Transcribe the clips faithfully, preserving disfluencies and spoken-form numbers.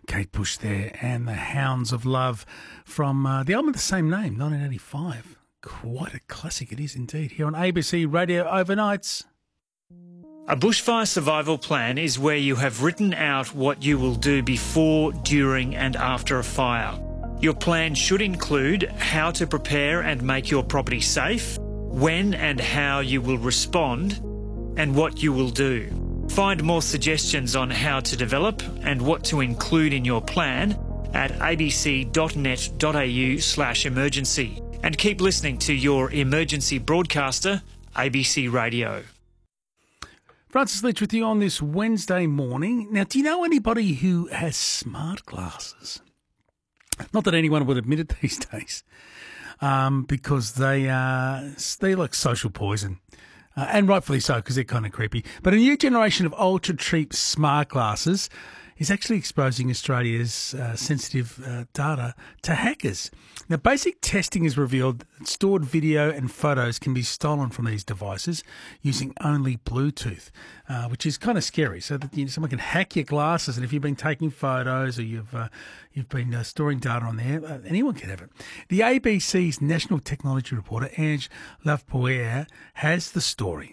Kate Bush there, and the Hounds of Love from uh, the album of the same name, nineteen eighty-five. Quite a classic it is indeed, here on A B C Radio Overnights. A bushfire survival plan is where you have written out what you will do before, during and after a fire. Your plan should include how to prepare and make your property safe, when and how you will respond, and what you will do. Find more suggestions on how to develop and what to include in your plan at abc.net.au slash emergency. And keep listening to your emergency broadcaster, A B C Radio. Francis Leach with you on this Wednesday morning. Now, do you know anybody who has smart glasses? Not that anyone would admit it these days, um, because they, uh, they look social poison. Uh, and rightfully so, because they're kind of creepy. But a new generation of ultra-cheap smart glasses is actually exposing Australia's uh, sensitive uh, data to hackers. Now, basic testing has revealed that stored video and photos can be stolen from these devices using only Bluetooth, uh, which is kind of scary. So that you know, someone can hack your glasses, and if you've been taking photos or you've uh, you've been uh, storing data on there, uh, anyone can have it. The A B C's national technology reporter, Ange Lavpoer, has the story.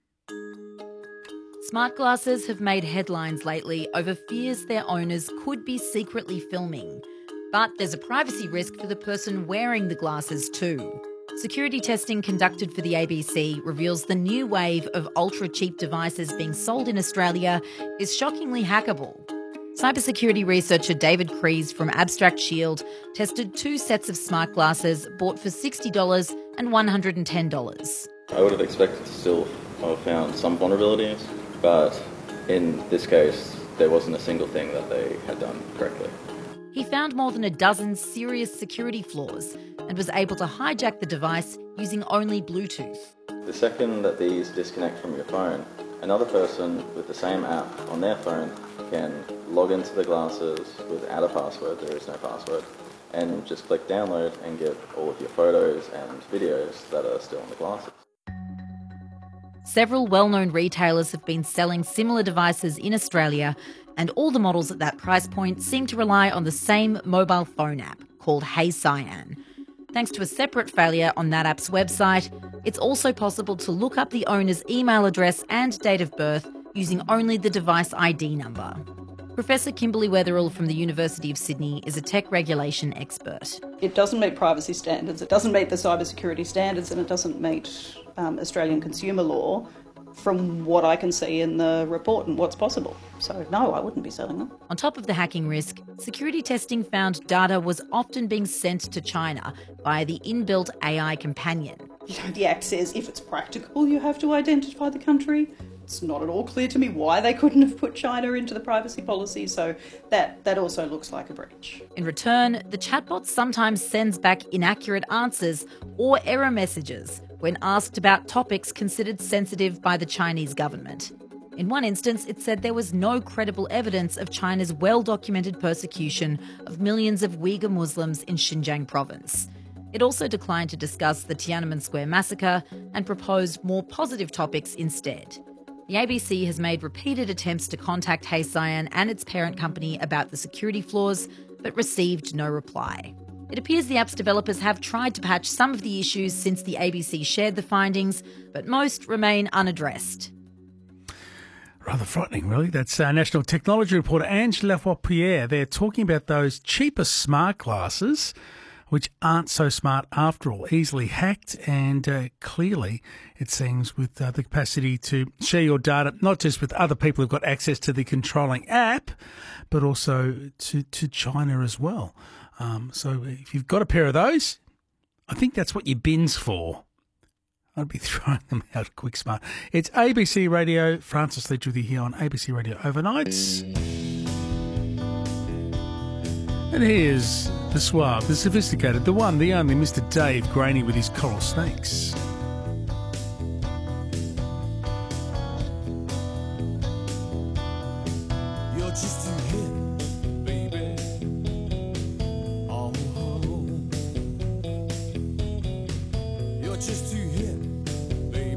Smart glasses have made headlines lately over fears their owners could be secretly filming. But there's a privacy risk for the person wearing the glasses too. Security testing conducted for the A B C reveals the new wave of ultra-cheap devices being sold in Australia is shockingly hackable. Cybersecurity researcher David Crees from Abstract Shield tested two sets of smart glasses bought for sixty dollars and one hundred ten dollars. I would have expected to still have found some vulnerabilities, but in this case, there wasn't a single thing that they had done correctly. He found more than a dozen serious security flaws and was able to hijack the device using only Bluetooth. The second that these disconnect from your phone, another person with the same app on their phone can log into the glasses without a password, there is no password, and just click download and get all of your photos and videos that are still on the glasses. Several well-known retailers have been selling similar devices in Australia, and all the models at that price point seem to rely on the same mobile phone app called Hey Cyan. Thanks to a separate failure on that app's website, it's also possible to look up the owner's email address and date of birth using only the device I D number. Professor Kimberly Wetherill from the University of Sydney is a tech regulation expert. It doesn't meet privacy standards, it doesn't meet the cybersecurity standards, and it doesn't meet um, Australian consumer law from what I can see in the report and what's possible. So no, I wouldn't be selling them. On top of the hacking risk, security testing found data was often being sent to China via the inbuilt A I companion. You know, the Act says if it's practical, you have to identify the country. It's not at all clear to me why they couldn't have put China into the privacy policy, so that, that also looks like a breach. In return, the chatbot sometimes sends back inaccurate answers or error messages when asked about topics considered sensitive by the Chinese government. In one instance, it said there was no credible evidence of China's well-documented persecution of millions of Uyghur Muslims in Xinjiang province. It also declined to discuss the Tiananmen Square massacre and proposed more positive topics instead. The A B C has made repeated attempts to contact Hey Cyan and its parent company about the security flaws, but received no reply. It appears the app's developers have tried to patch some of the issues since the A B C shared the findings, but most remain unaddressed. Rather frightening, really. That's uh, National Technology reporter Ange Lavpoer. They're talking about those cheaper smart glasses, which aren't so smart after all, easily hacked, and uh, clearly, it seems, with uh, the capacity to share your data, not just with other people who've got access to the controlling app, but also to, to China as well. Um, so if you've got a pair of those, I think that's what your bin's for. I'd be throwing them out quick smart. It's A B C Radio. Francis Leach with you here on A B C Radio Overnights. And here's the suave, the sophisticated, the one, the only Mister Dave Graney with his Coral Snakes. You're just